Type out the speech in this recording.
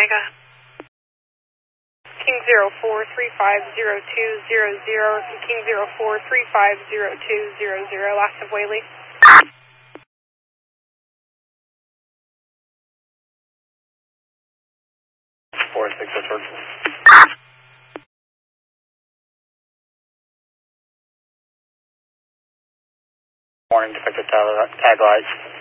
Omega. King 04350200, King 04350200, last of Whaley. 46 Pittsburgh. Morning, defective tag lights.